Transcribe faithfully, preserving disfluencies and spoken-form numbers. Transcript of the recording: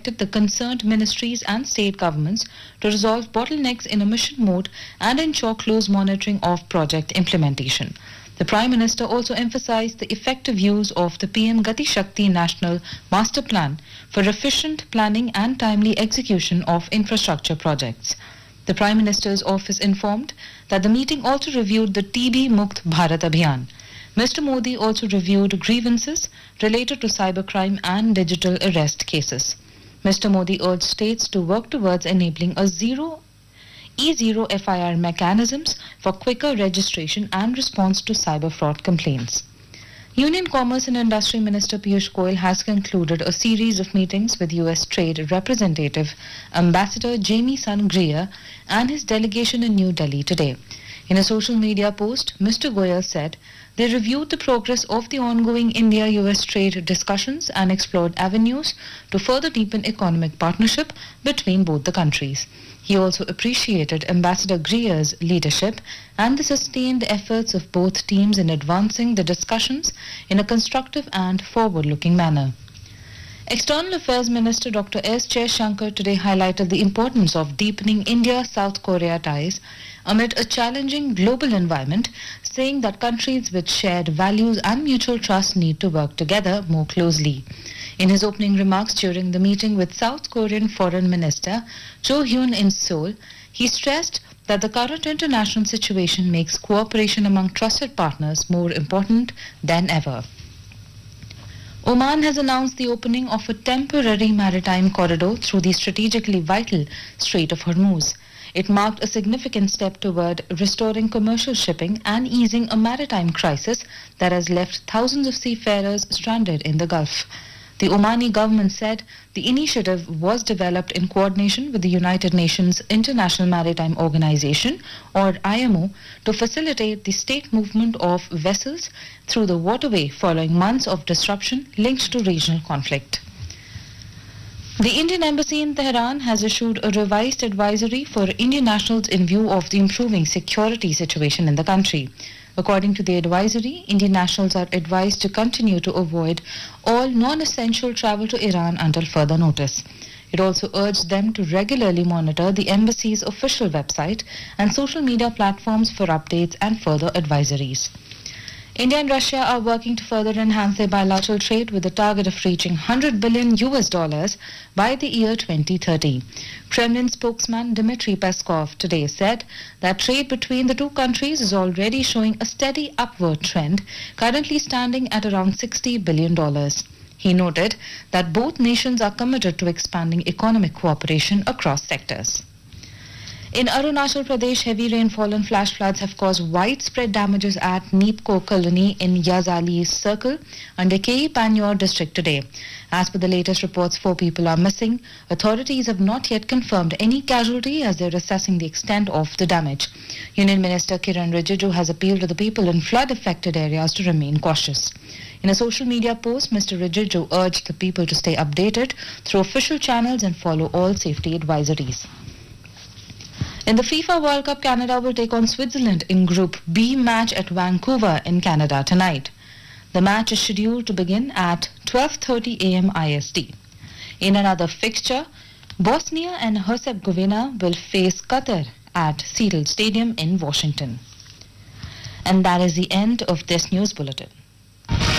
directed the concerned ministries and state governments to resolve bottlenecks in a mission mode and ensure close monitoring of project implementation. The Prime Minister also emphasized the effective use of the P M Gati Shakti National Master Plan for efficient planning and timely execution of infrastructure projects. The Prime Minister's office informed that the meeting also reviewed the T B Mukt Bharat Abhiyan. Mister Modi also reviewed grievances related to cybercrime and digital arrest cases. Mister Modi urged states to work towards enabling a zero E zero F I R mechanisms for quicker registration and response to cyber fraud complaints. Union Commerce and Industry Minister Piyush Goyal has concluded a series of meetings with U S Trade Representative Ambassador Jamieson Greer and his delegation in New Delhi today. In a social media post, Mister Goyal said they reviewed the progress of the ongoing India-U S trade discussions and explored avenues to further deepen economic partnership between both the countries. He also appreciated Ambassador Greer's leadership and the sustained efforts of both teams in advancing the discussions in a constructive and forward-looking manner. External Affairs Minister Doctor S. Jaishankar today highlighted the importance of deepening India-South Korea ties amid a challenging global environment, saying that countries with shared values and mutual trust need to work together more closely. In his opening remarks during the meeting with South Korean Foreign Minister Cho Hyun in Seoul, he stressed that the current international situation makes cooperation among trusted partners more important than ever. Oman has announced the opening of a temporary maritime corridor through the strategically vital Strait of Hormuz. It marked a significant step toward restoring commercial shipping and easing a maritime crisis that has left thousands of seafarers stranded in the Gulf. The Omani government said the initiative was developed in coordination with the United Nations International Maritime Organization, or I M O, to facilitate the state movement of vessels through the waterway following months of disruption linked to regional conflict. The Indian Embassy in Tehran has issued a revised advisory for Indian nationals in view of the improving security situation in the country. According to the advisory, Indian nationals are advised to continue to avoid all non-essential travel to Iran until further notice. It also urged them to regularly monitor the embassy's official website and social media platforms for updates and further advisories. India and Russia are working to further enhance their bilateral trade with the target of reaching one hundred billion U S dollars by the year twenty thirty. Kremlin spokesman Dmitry Peskov today said that trade between the two countries is already showing a steady upward trend, currently standing at around sixty billion dollars. He noted that both nations are committed to expanding economic cooperation across sectors. In Arunachal Pradesh, heavy rainfall and flash floods have caused widespread damages at Neepko colony in Yazali Circle under K E Panyor district today. As per the latest reports, four people are missing. Authorities have not yet confirmed any casualty as they are assessing the extent of the damage. Union Minister Kiran Rijiju has appealed to the people in flood-affected areas to remain cautious. In a social media post, Mister Rijiju urged the people to stay updated through official channels and follow all safety advisories. In the FIFA World Cup, Canada will take on Switzerland in Group B match at Vancouver in Canada tonight. The match is scheduled to begin at twelve thirty a m I S T. In another fixture, Bosnia and Herzegovina will face Qatar at Seattle Stadium in Washington. And that is the end of this news bulletin.